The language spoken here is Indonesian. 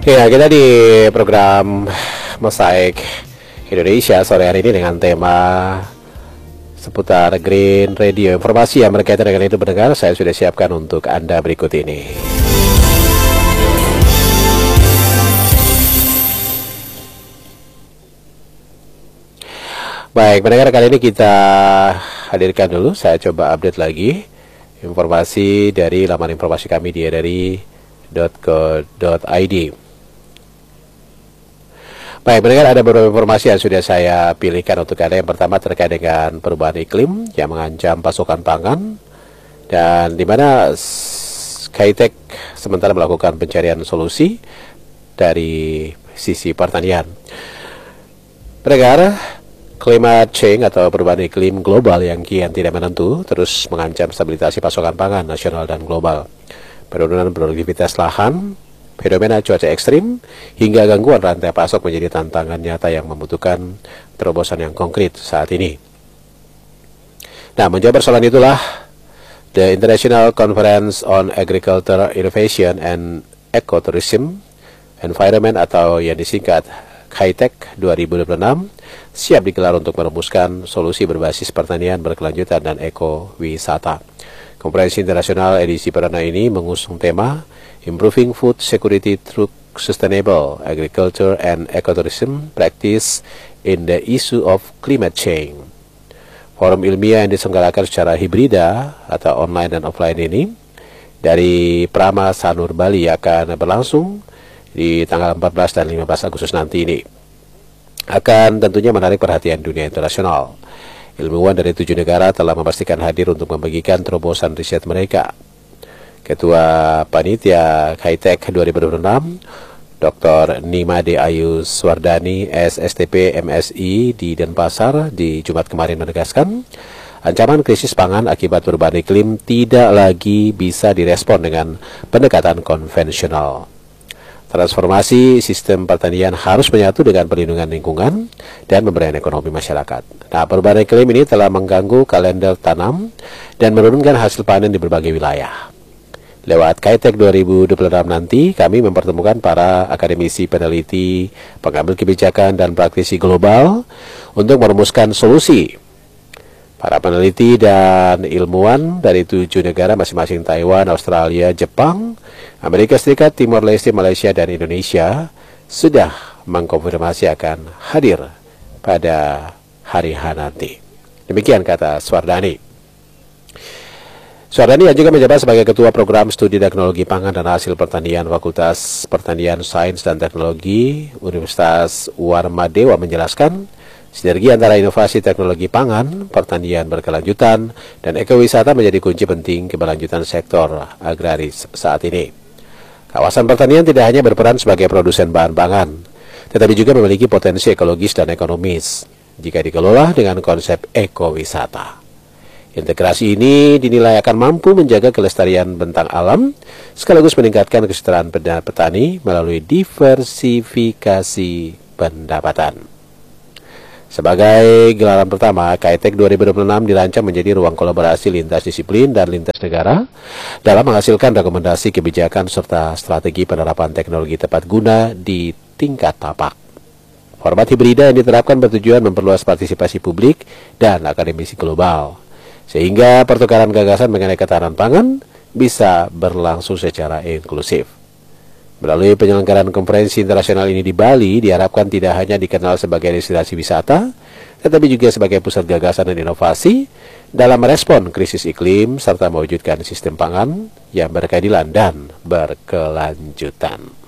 Ya, kita di program Mosaik Indonesia sore hari ini dengan tema seputar Green Radio. Informasi yang berkaitan dengan itu pendengar saya sudah siapkan untuk Anda berikut ini. Baik, pendengar, kali ini kita hadirkan dulu, saya coba update lagi informasi dari laman informasi kami di edari.co.id. Baik, pendengar, ada beberapa informasi yang sudah saya pilihkan untuk Anda. Yang pertama terkait dengan perubahan iklim yang mengancam pasokan pangan, dan di mana Skytech sementara melakukan pencarian solusi dari sisi pertanian. Pendengar, climate change atau perubahan iklim global yang kian tidak menentu terus mengancam stabilitas pasokan pangan nasional dan global. Penurunan produktivitas lahan, fenomena cuaca ekstrim, hingga gangguan rantai pasok menjadi tantangan nyata yang membutuhkan terobosan yang konkret saat ini. Nah, menjawab persoalan itulah The International Conference on Agriculture Innovation and Ecotourism Environment atau yang disingkat Skytech 2026 siap digelar untuk merumuskan solusi berbasis pertanian berkelanjutan dan ekowisata. Konferensi internasional edisi perdana ini mengusung tema Improving Food Security Through Sustainable Agriculture and Ecotourism Practice in the Issue of Climate Change. Forum ilmiah yang diselenggarakan secara hibrida atau online dan offline ini dari Prama Sanur Bali akan berlangsung di tanggal 14 dan 15 Agustus nanti ini. Akan tentunya menarik perhatian dunia internasional. Ilmuwan dari 7 negara telah memastikan hadir untuk membagikan terobosan riset mereka. Ketua Panitia Skytech 2026, Dr. Nimade Ayu Swardani, SSTP MSI di Denpasar di Jumat kemarin menegaskan, ancaman krisis pangan akibat perubahan iklim tidak lagi bisa direspon dengan pendekatan konvensional. Transformasi sistem pertanian harus menyatu dengan perlindungan lingkungan dan pemberdayaan ekonomi masyarakat. Nah, perubahan iklim ini telah mengganggu kalender tanam dan menurunkan hasil panen di berbagai wilayah. Lewat Skytech 2026 nanti, kami mempertemukan para akademisi, peneliti, pengambil kebijakan, dan praktisi global untuk merumuskan solusi. Para peneliti dan ilmuwan dari 7 negara masing-masing Taiwan, Australia, Jepang, Amerika Serikat, Timor Leste, Malaysia, dan Indonesia sudah mengkonfirmasi akan hadir pada hari H nanti. Demikian kata Swardani. Swardani yang juga menjabat sebagai Ketua Program Studi Teknologi Pangan dan Hasil Pertanian Fakultas Pertanian Sains dan Teknologi Universitas Warmadewa menjelaskan, sinergi antara inovasi teknologi pangan, pertanian berkelanjutan, dan ekowisata menjadi kunci penting keberlanjutan sektor agraris saat ini. Kawasan pertanian tidak hanya berperan sebagai produsen bahan pangan, tetapi juga memiliki potensi ekologis dan ekonomis jika dikelola dengan konsep ekowisata. Integrasi ini dinilai akan mampu menjaga kelestarian bentang alam, sekaligus meningkatkan kesejahteraan petani melalui diversifikasi pendapatan. Sebagai gelaran pertama, Skytech 2026 dirancang menjadi ruang kolaborasi lintas disiplin dan lintas negara dalam menghasilkan rekomendasi kebijakan serta strategi penerapan teknologi tepat guna di tingkat tapak. Format hibrida yang diterapkan bertujuan memperluas partisipasi publik dan akademisi global, sehingga pertukaran gagasan mengenai ketahanan pangan bisa berlangsung secara inklusif. Melalui penyelenggaraan konferensi internasional ini di Bali, diharapkan tidak hanya dikenal sebagai destinasi wisata, tetapi juga sebagai pusat gagasan dan inovasi dalam merespon krisis iklim serta mewujudkan sistem pangan yang berkeadilan dan berkelanjutan.